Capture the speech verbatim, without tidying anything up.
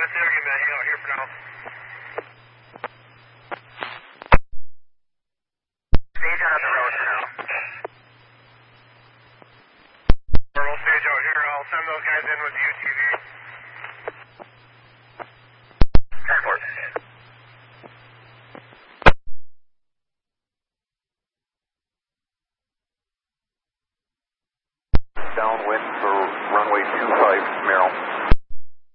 my tailgate man. Hang out here for now. Stage on the road for now. Roll stage out here. I'll send those guys in with the U T V. Transport. Downwind for runway two five, Merrill.